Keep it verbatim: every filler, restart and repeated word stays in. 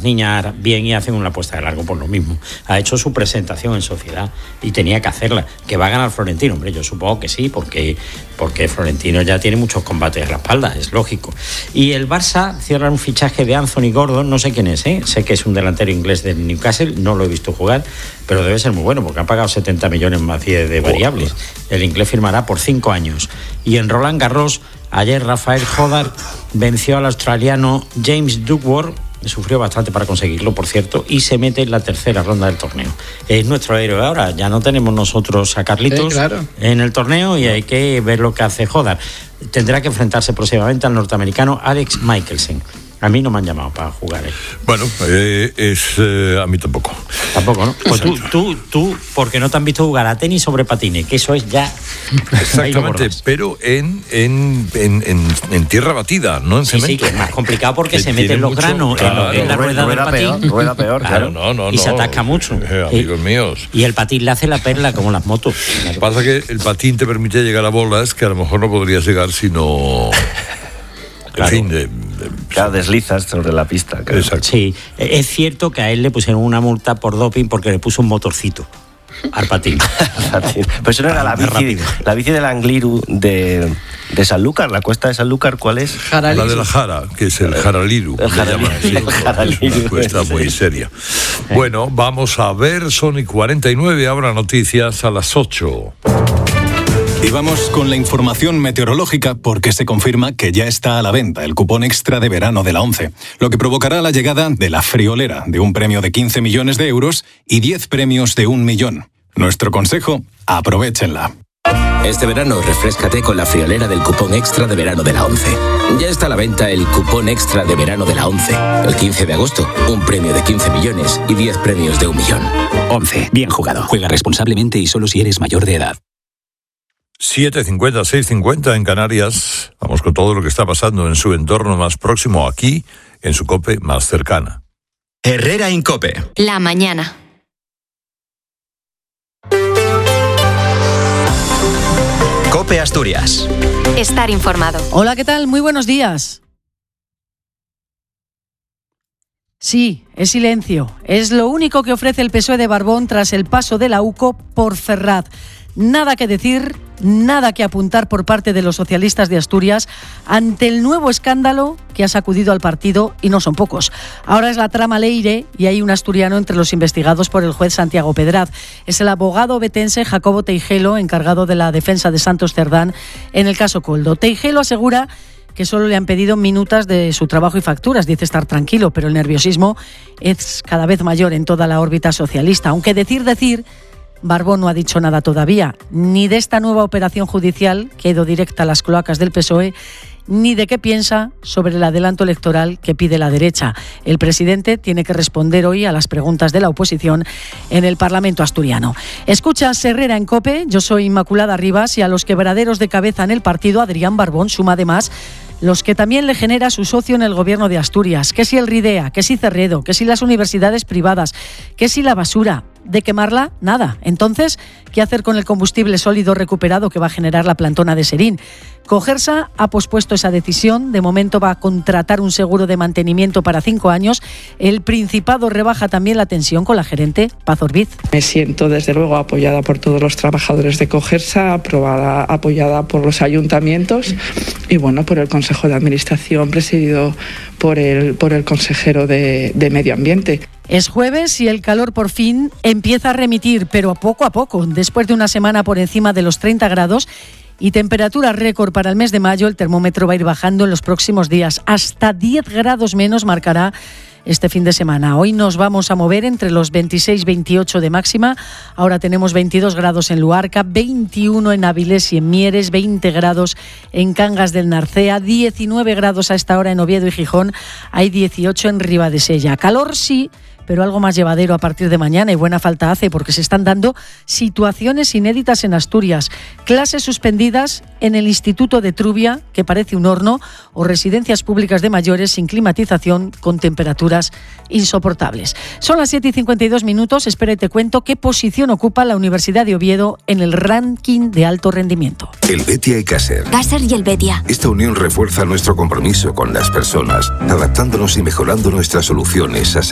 niñas bien y hacen una apuesta de largo por lo mismo. Ha hecho su presentación en sociedad y tenía que hacerla. ¿Que va a ganar Florentino? Hombre, yo supongo que sí, porque, porque Florentino ya tiene muchos combates a la espalda, es lógico. Y el Barça cierra un fichaje de Anthony Gordon, no sé quién es, ¿eh? Sé que es un delantero inglés del Newcastle, no lo he visto jugar, pero debe ser muy bueno porque ha pagado setenta millones más de, de variables. El inglés firmará por cinco años. Y en Roland Garros, ayer Rafael Jodar venció al australiano James Duckworth, sufrió bastante para conseguirlo, por cierto, y se mete en la tercera ronda del torneo. Es nuestro héroe ahora, ya no tenemos nosotros a Carlitos sí, claro. en el torneo y hay que ver lo que hace Jodar. Tendrá que enfrentarse próximamente al norteamericano Alex Michelsen. A mí no me han llamado para jugar. ¿eh? Bueno, eh, es eh, a mí tampoco. Tampoco, ¿no? Pues tú, tú, tú, porque no te han visto jugar a tenis sobre patines, que eso es ya... Exactamente, pero en, en, en, en, en tierra batida, no en sí, cemento. Sí, que es más complicado porque que se meten los mucho, granos claro, en, en la rueda, rueda del patín. Peor, rueda peor, claro. No, no, y no. se atasca mucho. Eh, amigos y, míos. Y el patín le hace la perla como las motos. Lo que pasa es que el patín te permite llegar a bolas que a lo mejor no podrías llegar si no... Claro. En fin, de, de, claro, deslizas sobre la pista. Claro. Exacto. Sí, es cierto que a él le pusieron una multa por doping porque le puso un motorcito al patín. Pero eso no era la bici, la bici del Angliru de, de Sanlúcar, la cuesta de Sanlúcar, ¿cuál es? La de la Jara, que es el Jaraliru. El Jaraliru. Sí, El Jaraliru. Es una cuesta muy seria. Bueno, vamos a ver, son y cuarenta y nueve, ahora noticias a las ocho. Y vamos con la información meteorológica porque se confirma que ya está a la venta el cupón extra de verano de la ONCE, lo que provocará la llegada de la friolera, de un premio de quince millones de euros y diez premios de un millón. Nuestro consejo, aprovéchenla. Este verano refréscate con la friolera del cupón extra de verano de la ONCE. Ya está a la venta el cupón extra de verano de la ONCE. El quince de agosto, un premio de quince millones y diez premios de un millón. ONCE, bien jugado. Juega responsablemente y solo si eres mayor de edad. siete cincuenta, seis cincuenta en Canarias. Vamos con todo lo que está pasando en su entorno más próximo, aquí, en su COPE más cercana. Herrera Incope. La mañana. COPE Asturias. Estar informado. Hola, ¿qué tal? Muy buenos días. Sí, es silencio. Es lo único que ofrece el P S O E de Barbón tras el paso de la U C O por Ferraz. Nada que decir, nada que apuntar por parte de los socialistas de Asturias ante el nuevo escándalo que ha sacudido al partido, y no son pocos. Ahora es la trama Leire y hay un asturiano entre los investigados por el juez Santiago Pedraz. Es el abogado obetense Jacobo Teijelo, encargado de la defensa de Santos Cerdán en el caso Coldo. Teijelo asegura que solo le han pedido minutas de su trabajo y facturas. Dice estar tranquilo, pero el nerviosismo es cada vez mayor en toda la órbita socialista. Aunque decir, decir... Barbón no ha dicho nada todavía, ni de esta nueva operación judicial que ha ido directa a las cloacas del P S O E, ni de qué piensa sobre el adelanto electoral que pide la derecha. El presidente tiene que responder hoy a las preguntas de la oposición en el Parlamento asturiano. Escuchas Herrera en COPE, yo soy Inmaculada Rivas, y a los quebraderos de cabeza en el partido, Adrián Barbón suma además los que también le genera su socio en el gobierno de Asturias, que si el Ridea, que si Cerredo, que si las universidades privadas, que si la basura. De quemarla, nada. Entonces, ¿qué hacer con el combustible sólido recuperado que va a generar la plantona de Serín? Cogersa ha pospuesto esa decisión. De momento va a contratar un seguro de mantenimiento para cinco años. El Principado rebaja también la tensión con la gerente Paz Orbiz. Me siento desde luego apoyada por todos los trabajadores de Cogersa, aprobada, apoyada por los ayuntamientos y bueno, por el Consejo de Administración presidido por el, por el consejero de, de Medio Ambiente. Es jueves y el calor por fin empieza a remitir, pero poco a poco. Después de una semana por encima de los treinta grados y temperatura récord para el mes de mayo, el termómetro va a ir bajando en los próximos días. Hasta diez grados menos marcará este fin de semana. Hoy nos vamos a mover entre los veintiséis y veintiocho de máxima. Ahora tenemos veintidós grados en Luarca, veintiuno en Avilés y en Mieres, veinte grados en Cangas del Narcea, diecinueve grados a esta hora en Oviedo y Gijón, hay dieciocho en Ribadesella. Calor sí, pero algo más llevadero a partir de mañana, y buena falta hace porque se están dando situaciones inéditas en Asturias. Clases suspendidas en el Instituto de Trubia, que parece un horno, o residencias públicas de mayores sin climatización con temperaturas insoportables. Son las siete y cincuenta y dos minutos, espera y te cuento qué posición ocupa la Universidad de Oviedo en el ranking de alto rendimiento. El Betia y Caser. Caser y el Betia. Esta unión refuerza nuestro compromiso con las personas, adaptándonos y mejorando nuestras soluciones a